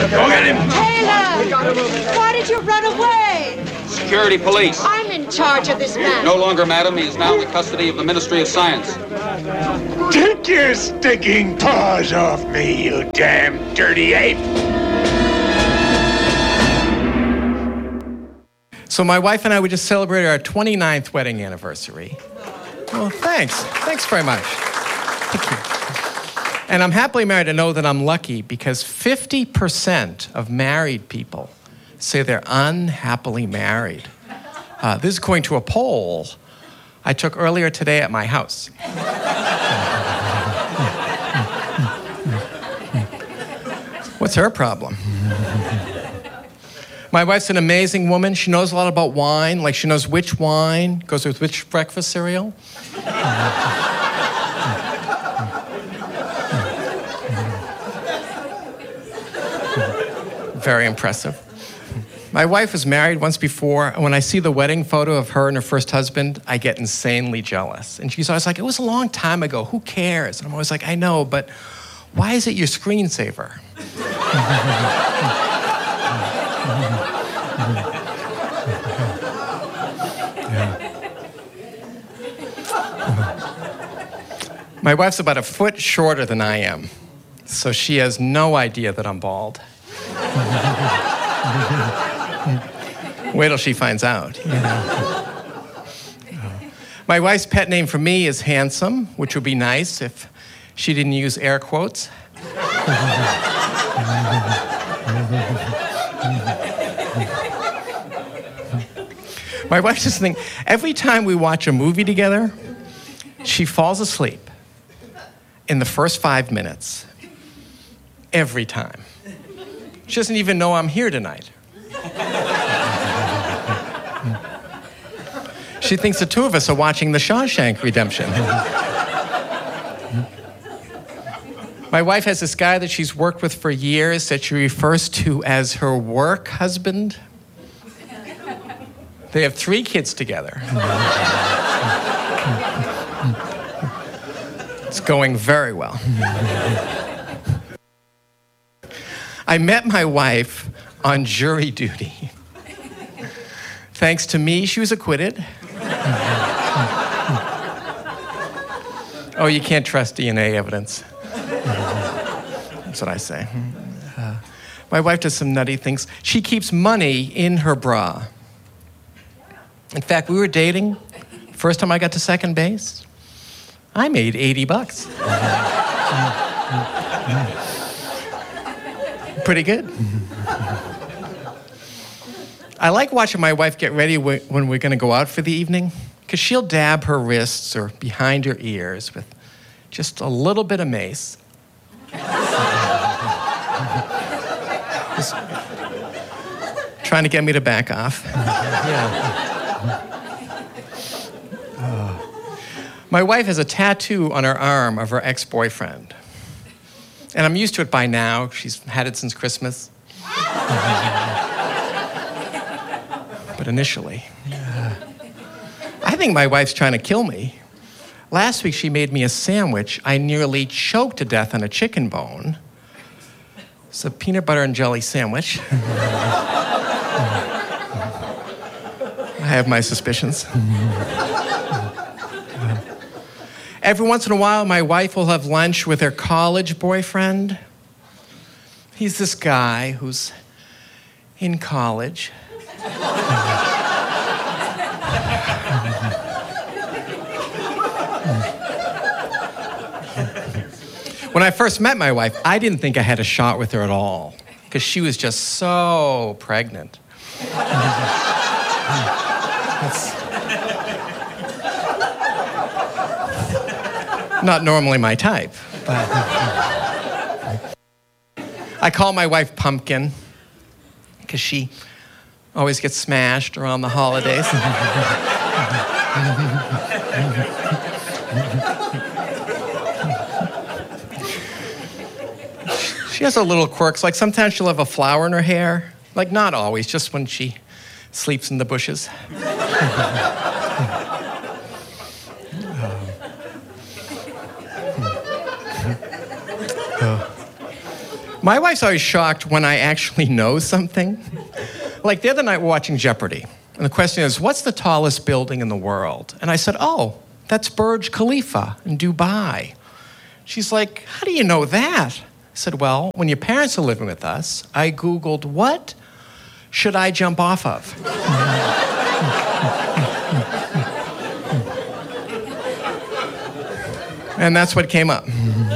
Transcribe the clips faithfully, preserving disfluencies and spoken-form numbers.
Go get him! Taylor! Why did you run away? Security police. I'm in charge of this man. No longer, madam. He is now in the custody of the Ministry of Science. Take your stinking paws off me, you damn dirty ape! So my wife and I, we just celebrated our twenty-ninth wedding anniversary. Well, thanks. Thanks very much. Thank you. And I'm happily married to know that I'm lucky because fifty percent of married people say they're unhappily married. Uh, this is according to a poll I took earlier today at my house. What's her problem? My wife's an amazing woman. She knows a lot about wine, like she knows which wine goes with which breakfast cereal. Very impressive. My wife was married once before, and when I see the wedding photo of her and her first husband, I get insanely jealous. And she's always like, it was a long time ago, who cares? And I'm always like, I know, but why is it your screensaver? My wife's about a foot shorter than I am, so she has no idea that I'm bald. Wait till she finds out. You know. My wife's pet name for me is Handsome, which would be nice if she didn't use air quotes. My wife just thinks, every time we watch a movie together, she falls asleep in the first five minutes. Every time. She doesn't even know I'm here tonight. She thinks the two of us are watching The Shawshank Redemption. My wife has this guy that she's worked with for years that she refers to as her work husband. They have three kids together. It's going very well. I met my wife on jury duty. Thanks to me, she was acquitted. Oh, you can't trust D N A evidence. That's what I say. Uh, my wife does some nutty things. She keeps money in her bra. In fact, we were dating. First time I got to second base, I made eighty bucks. Pretty good. I like watching my wife get ready when we're going to go out for the evening, because she'll dab her wrists or behind her ears with just a little bit of mace. Just trying to get me to back off. Yeah. My wife has a tattoo on her arm of her ex-boyfriend. And I'm used to it by now. She's had it since Christmas. But initially, uh, I think my wife's trying to kill me. Last week, she made me a sandwich. I nearly choked to death on a chicken bone. It's a peanut butter and jelly sandwich. I have my suspicions. Every once in a while, my wife will have lunch with her college boyfriend. He's this guy who's in college. When I first met my wife, I didn't think I had a shot with her at all, because she was just so pregnant. That's not normally my type, but I call my wife Pumpkin because she always gets smashed around the holidays. She has her little quirks, like sometimes she'll have a flower in her hair, like not always, just when she sleeps in the bushes. My wife's always shocked when I actually know something. Like the other night, we're watching Jeopardy. And the question is, what's the tallest building in the world? And I said, oh, that's Burj Khalifa in Dubai. She's like, how do you know that? I said, well, when your parents were living with us, I Googled, what should I jump off of? And that's what came up.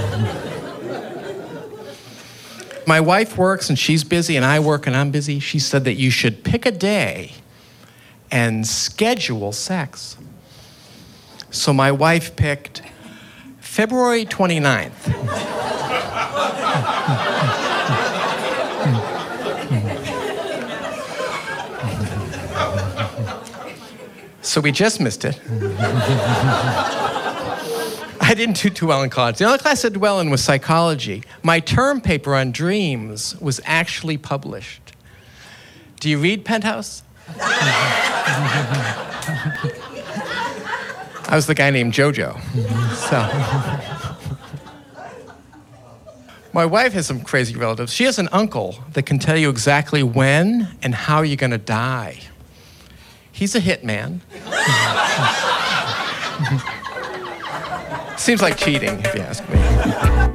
My wife works and she's busy, and I work and I'm busy. She said that you should pick a day and schedule sex. So my wife picked February twenty-ninth. So we just missed it. I didn't do too well in college. The only class I did well in was psychology. My term paper on dreams was actually published. Do you read Penthouse? I was the guy named Jojo. So. My wife has some crazy relatives. She has an uncle that can tell you exactly when and how you're going to die. He's a hitman. Seems like cheating, if you ask me.